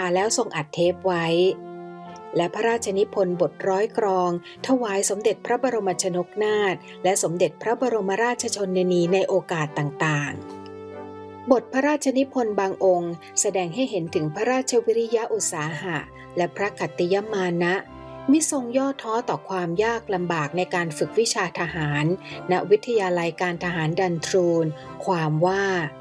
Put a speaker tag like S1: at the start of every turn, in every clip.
S1: แล้วทรงอัดเทปไว้และพระราชนิพนธ์บทร้อยกรองถวายสมเด็จพระบรมชนกนาถและสมเด็จพระบรมราชชนนีในโอกาสต่างๆบทพระราชนิพนธ์บางองค์แสดงให้เห็นถึงพระราชวิริยะอุตสาหะและพระขัตติยมานะมิทรงย่อท้อต่อความยากลำบากในการฝึกวิชาทหารณวิทยาลัยการทหารดันทรูนความว่า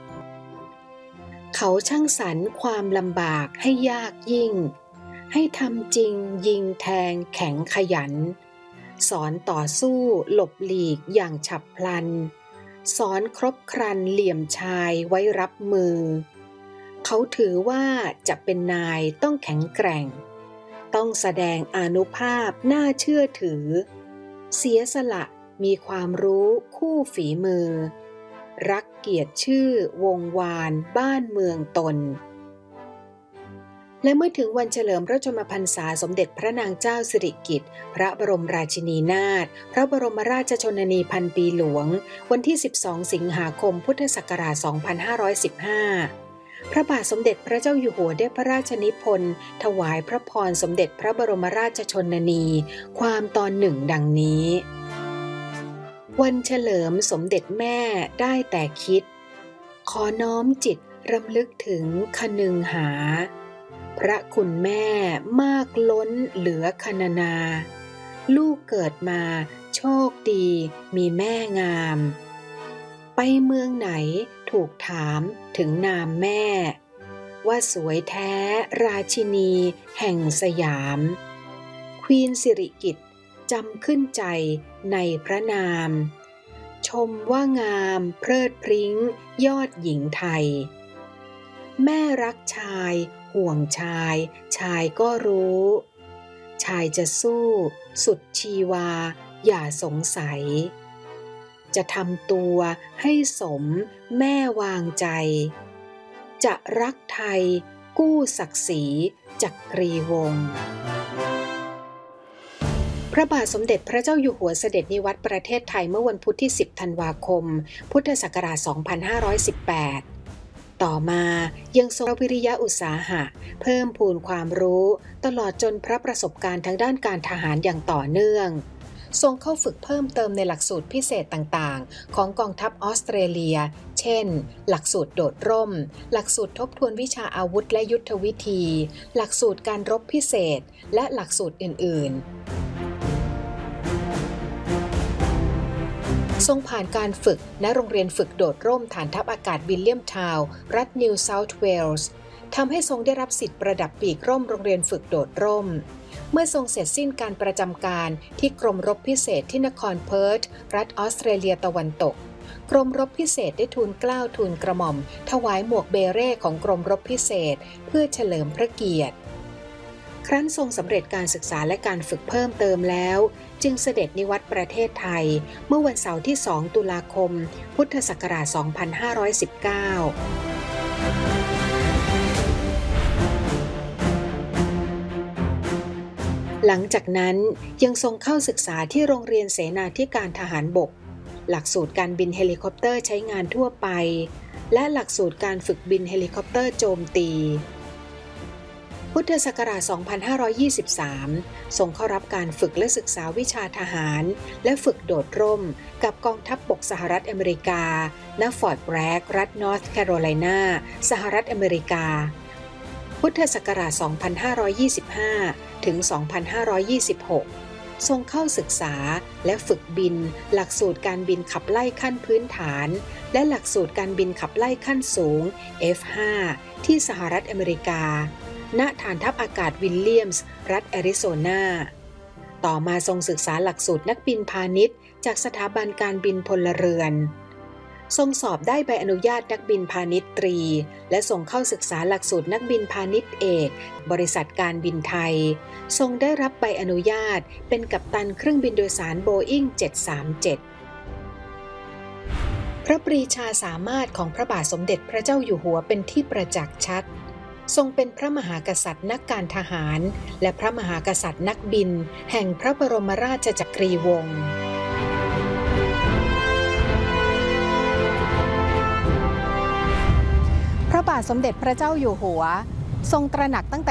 S1: เขาช่างสรรความลำบากให้ยากยิ่งให้ทำจริงยิงแทงแข็งขยันสอนต่อสู้หลบหลีกอย่างฉับพลันสอนครบครันเหลี่ยมชายไว้รับมือเขาถือว่าจะเป็นนายต้องแข็งแกร่งต้องแสดงอานุภาพน่าเชื่อถือเสียสละมีความรู้คู่ฝีมือรักเกียรติชื่อวงวานบ้านเมืองตนและเมื่อถึงวันเฉลิมพระชนมพรรษาสมเด็จพระนางเจ้าสิริกิติ์พระบรมราชินีนาถพระบรมราชชนนีพันปีหลวงวันที่12สิงหาคมพุทธศักราช2515พระบาทสมเด็จพระเจ้าอยู่หัวได้พระราชนิพนธ์ถวายพระพรสมเด็จพระบรมราชชนนีความตอนหนึ่งดังนี้วันเฉลิมสมเด็จแม่ได้แต่คิดขอน้อมจิตรำลึกถึงคนึงหาพระคุณแม่มากล้นเหลือคณนาลูกเกิดมาโชคดีมีแม่งามไปเมืองไหนถูกถามถึงนามแม่ว่าสวยแท้ราชินีแห่งสยามควีนสิริกิติ์จำขึ้นใจในพระนามชมว่างามเพลิดพริ้งยอดหญิงไทยแม่รักชายห่วงชายชายก็รู้ชายจะสู้สุดชีวาอย่าสงสัยจะทำตัวให้สมแม่วางใจจะรักไทยกู้ศักดิ์ศรีจักรีวงศ์พระบาทสมเด็จพระเจ้าอยู่หัวเสด็จนิวัตรประเทศไทยเมื่อวันพุธที่10ธันวาคมพุทธศักราช2518ต่อมายังทรงวิริยะอุตสาหะเพิ่มพูนความรู้ตลอดจนพระประสบการณ์ทางด้านการทหารอย่างต่อเนื่องทรงเข้าฝึกเพิ่มเติมในหลักสูตรพิเศษต่างๆของกองทัพออสเตรเลียเช่นหลักสูตรโดดร่มหลักสูตรทบทวนวิชาอาวุธและยุทธวิธีหลักสูตรการรบพิเศษและหลักสูตรอื่นๆทรงผ่านการฝึกณโรงเรียนฝึกโดดร่มฐานทัพอากาศวิลเลียมทาวน์รัฐนิวเซาท์เวลส์ทำให้ทรงได้รับสิทธิประดับปีกร่มโรงเรียนฝึกโดดร่มเมื่อทรงเสร็จสิ้นการประจำการที่กรมรบพิเศษที่นครเพิร์ธรัฐออสเตรเลียตะวันตกกรมรบพิเศษได้ทูลเกล้าทูลกระหม่อมถวายหมวกเบเร่ของกรมรบพิเศษเพื่อเฉลิมพระเกียรติครั้นทรงสำเร็จการศึกษาและการฝึกเพิ่มเติมแล้วจึงเสด็จนิวัตรประเทศไทยเมื่อวันเสาร์ที่2ตุลาคมพุทธศักราช2519หลังจากนั้นยังทรงเข้าศึกษาที่โรงเรียนเสนาธิการทหารบกหลักสูตรการบินเฮลิคอปเตอร์ใช้งานทั่วไปและหลักสูตรการฝึกบินเฮลิคอปเตอร์โจมตีพุทธศักราช2523ทรงเข้ารับการฝึกและศึกษาวิชาทหารและฝึกโดดร่มกับกองทัพบกสหรัฐอเมริกาณฟอร์ตแบรกรัฐนอร์ทแคโรไลนาสหรัฐอเมริกาพุทธศักราช2525ถึง2526ทรงเข้าศึกษาและฝึกบินหลักสูตรการบินขับไล่ขั้นพื้นฐานและหลักสูตรการบินขับไล่ขั้นสูง F5 ที่สหรัฐอเมริกาณฐานทัพอากาศวิลเลียมส์รัฐแอริโซนาต่อมาทรงศึกษาหลักสูตรนักบินพาณิชย์จากสถาบันการบินพลเรือนทรงสอบได้ใบอนุญาตนักบินพาณิชย์ตรีและส่งเข้าศึกษาหลักสูตรนักบินพาณิชย์เอกบริษัทการบินไทยทรงได้รับใบอนุญาตเป็นกัปตันเครื่องบินโดยสารโบอิ้ง737พระปรีชาสามารถของพระบาทสมเด็จพระเจ้าอยู่หัวเป็นที่ประจักษ์ชัดทรงเป็นพระมหากษัตริย์นักการทหารและพระมหากษัตริย์นักบินแห่งพระบรมราชจักรีวงศ์พระบาทสมเด็จพระเจ้าอยู่หัวทรงตระหนักตั้งแต่